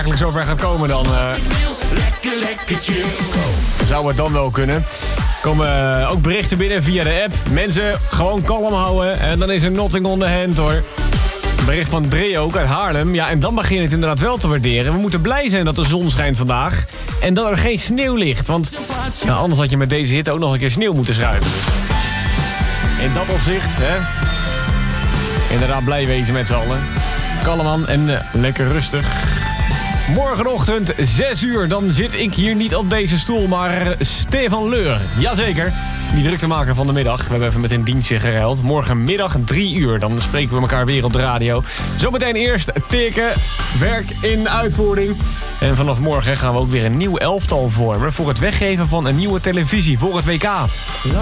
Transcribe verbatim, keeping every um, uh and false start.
eigenlijk zover gaat komen dan... Uh, zou het dan wel kunnen. Komen uh, ook berichten binnen via de app. Mensen, gewoon kalm houden. En dan is er nothing on the hand, hoor. Een bericht van Dre ook uit Haarlem. Ja, en dan begin je het inderdaad wel te waarderen. We moeten blij zijn dat de zon schijnt vandaag. En dat er geen sneeuw ligt. Want nou, anders had je met deze hitte ook nog een keer sneeuw moeten schuiven. Dus in dat opzicht, hè. Inderdaad blij wezen met z'n allen. Kalm aan en uh, lekker rustig. Morgenochtend, zes uur, dan zit ik hier niet op deze stoel, maar Stefan Leur. Jazeker, die druktemaker van de middag. We hebben even met een dienstje geruild. Morgenmiddag, drie uur, dan spreken we elkaar weer op de radio. Zometeen eerst teken, werk in uitvoering. En vanaf morgen gaan we ook weer een nieuw elftal vormen voor het weggeven van een nieuwe televisie voor het W K.